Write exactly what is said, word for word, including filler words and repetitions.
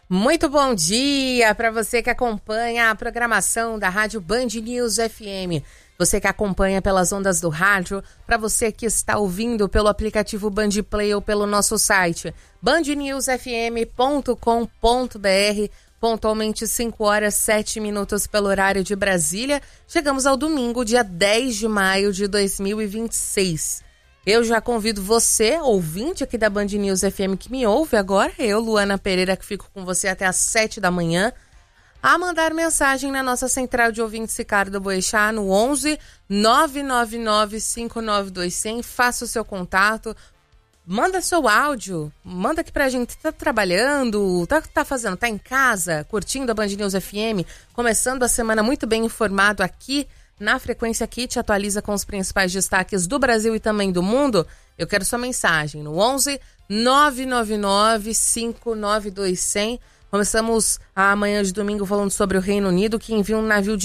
Muito bom dia para você que acompanha a programação da Rádio Band News F M. Você que acompanha pelas ondas do rádio, para você que está ouvindo pelo aplicativo Band Play ou pelo nosso site band news f m ponto com ponto b r, pontualmente cinco horas e sete minutos pelo horário de Brasília. Chegamos ao domingo, dia dez de maio de dois mil e vinte e seis. Eu já convido você, ouvinte aqui da Band News F M que me ouve agora, eu, Luana Pereira, que fico com você até às sete da manhã, a mandar mensagem na nossa central de ouvintes Ricardo Boechat no onze nove nove nove cinco nove dois zero zero. Faça o seu contato, manda seu áudio, manda aqui pra gente. Tá trabalhando, tá, tá fazendo, tá em casa, curtindo a Band News F M, começando a semana muito bem informado aqui na Frequência que te atualiza com os principais destaques do Brasil e também do mundo. Eu quero sua mensagem no onze nove nove nove cinco nove dois zero zero. Começamos a manhã de domingo falando sobre o Reino Unido, que envia um navio de